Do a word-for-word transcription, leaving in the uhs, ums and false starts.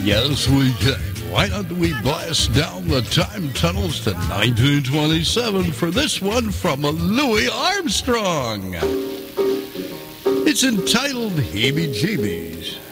Yes, we can. Why don't we blast down the time tunnels to nineteen twenty-seven for this one from Louis Armstrong. It's entitled Heebie-Jeebies.